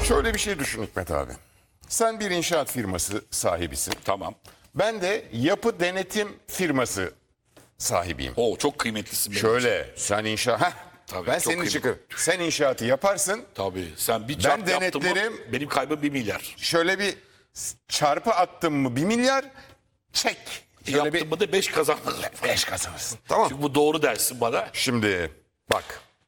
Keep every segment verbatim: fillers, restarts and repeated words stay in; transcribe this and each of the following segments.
Şöyle bir şey düşün Hikmet abi. Sen bir inşaat firması sahibisin. Tamam. Ben de yapı denetim firması sahibiyim. Oo, çok kıymetlisin benim için. Şöyle sen inşaat... Heh, Tabii, ben çok senin için... kıymetli. Sen inşaatı yaparsın. Tabii. Sen bir çarp yaptın mı denetlerim. benim kaybım bir milyar. Şöyle bir çarpı attım mı bir milyar çek. Şöyle Yaptın bir mı da beş kazandın. beş kazanırsın. Tamam. Çünkü bu doğru dersin bana. Şimdi bak.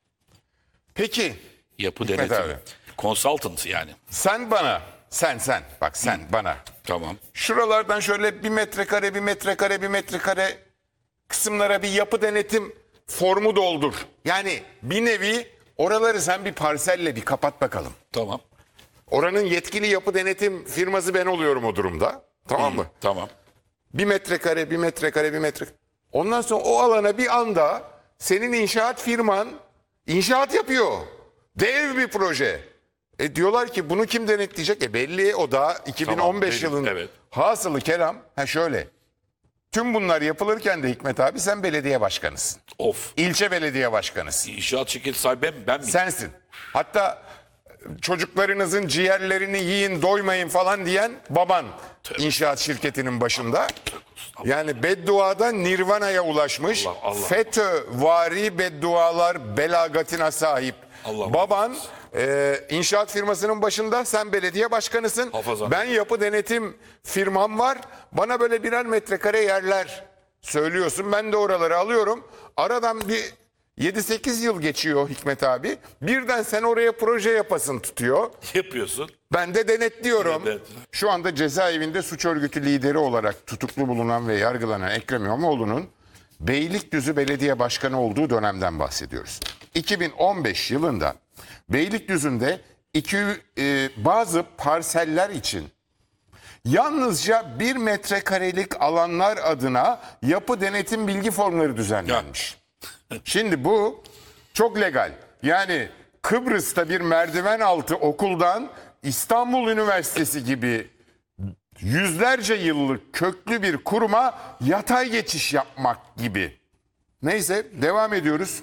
Peki Yapı Hikmet denetim. abi. Consultant yani. sen bana, sen sen bak sen bana. Tamam. Şuralardan şöyle bir metrekare, bir metrekare, bir metrekare kısımlara bir yapı denetim formu doldur. Yani bir nevi oraları sen bir parselle bir kapat bakalım. Tamam. Oranın yetkili yapı denetim firması ben oluyorum o durumda. Tamam mı? Tamam. Bir metrekare, bir metrekare, bir metrekare. Ondan sonra o alana bir anda senin inşaat firman inşaat yapıyor. Dev bir proje. E diyorlar ki bunu kim denetleyecek? E belli o da iki bin on beş Tamam, yılında. evet. Hasılı kelam ha şöyle. Tüm bunlar yapılırken de Hikmet abi sen belediye başkanısın. Of. İlçe belediye başkanısın. İnşaat şirketi sahibi ben, ben miyim? Sensin. Hatta çocuklarınızın ciğerlerini yiyin doymayın falan diyen baban inşaat şirketinin başında. Yani bedduadan Nirvana'ya ulaşmış. Allah, Allah. FETÖ-vari beddualar belagatine sahip. Allah Baban e, inşaat firmasının başında, sen belediye başkanısın. Hafazan. Ben yapı denetim firmam var. Bana böyle birer metrekare yerler söylüyorsun. Ben de oraları alıyorum. Aradan bir yedi sekiz yıl geçiyor Hikmet abi. Birden sen oraya proje yapasın tutuyor. Yapıyorsun. Ben de denetliyorum. Evet. Şu anda cezaevinde suç örgütü lideri olarak tutuklu bulunan ve yargılanan Ekrem İmamoğlu'nun Beylikdüzü Belediye Başkanı olduğu dönemden bahsediyoruz. iki bin on beş yılında Beylikdüzü'nde iki, e, bazı parseller için yalnızca bir metrekarelik alanlar adına yapı denetim bilgi formları düzenlenmiş. Şimdi bu çok legal. Yani Kıbrıs'ta bir merdiven altı okuldan İstanbul Üniversitesi gibi yüzlerce yıllık köklü bir kuruma yatay geçiş yapmak gibi. Neyse devam ediyoruz.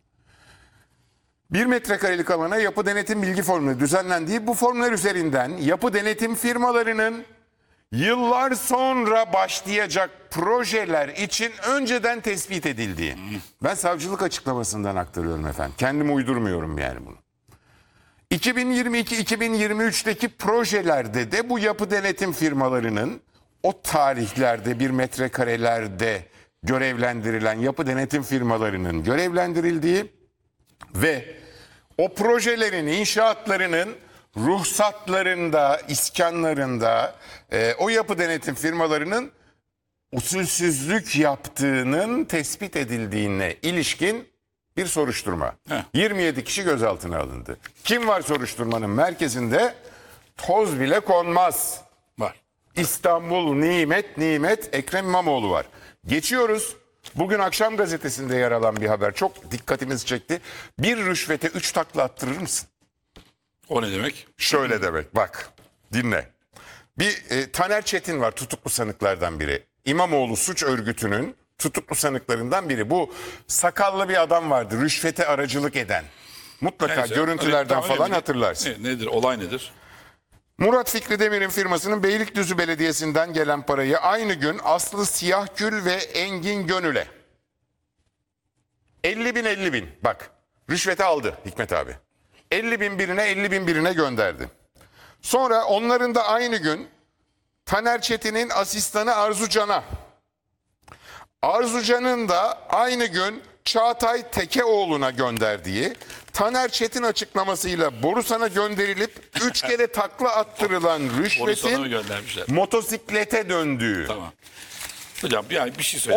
Bir metrekarelik alana yapı denetim bilgi formları düzenlendiği bu formlar üzerinden yapı denetim firmalarının yıllar sonra başlayacak projeler için önceden tespit edildiği. Ben savcılık açıklamasından aktarıyorum efendim. Kendim uydurmuyorum yani bunu. iki bin yirmi iki iki bin yirmi üç'teki projelerde de bu yapı denetim firmalarının o tarihlerde bir metrekarelerde görevlendirilen yapı denetim firmalarının görevlendirildiği ve o projelerin inşaatlarının ruhsatlarında, iskanlarında e, o yapı denetim firmalarının usulsüzlük yaptığının tespit edildiğine ilişkin bir soruşturma. Heh. yirmi yedi kişi gözaltına alındı. Kim var soruşturmanın merkezinde? Toz bile konmaz. Var. İstanbul nimet nimet Ekrem İmamoğlu var. Geçiyoruz. Bugün Akşam Gazetesi'nde yer alan bir haber çok dikkatimizi çekti. Bir rüşvete üç takla attırır mısın? O ne demek? Şöyle demek bak dinle. Bir e, Taner Çetin var tutuklu sanıklardan biri. İmamoğlu suç örgütünün tutuklu sanıklarından biri. Bu sakallı bir adam vardı rüşvete aracılık eden. Mutlaka Neyse, görüntülerden öyle- tamam, falan öyle. hatırlarsın. Ne- nedir? Olay nedir? Murat Fikri Demir'in firmasının Beylikdüzü Belediyesi'nden gelen parayı aynı gün Aslı Siyahgül ve Engin Gönül'e elli bin elli bin bak rüşvete aldı Hikmet abi. elli bin birine elli bin birine gönderdi. Sonra onların da aynı gün Taner Çetin'in asistanı Arzu Can'a, Arzu Can'ın da aynı gün Çağatay Tekeoğlu'na gönderdiği, Taner Çetin açıklamasıyla Borusan'a gönderilip üç kere takla attırılan Borusan'a mı rüşvetin göndermişler? motosiklete döndüğü. Tamam. Hocam yani bir şey söyle.